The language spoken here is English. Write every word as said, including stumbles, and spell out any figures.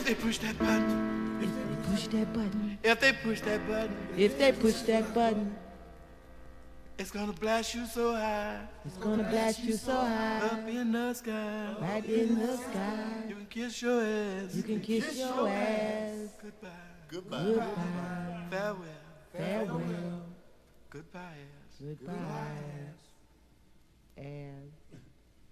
If they push that button, if they push that button, if they push that button, if they push that button, it's gonna blast you so high. It's gonna blast you so high. Up in the sky. Right in the sky. You can kiss your ass. You can kiss, kiss your ass. Goodbye. Goodbye. Goodbye. Farewell. Farewell. Goodbye ass. Goodbye ass. Ass.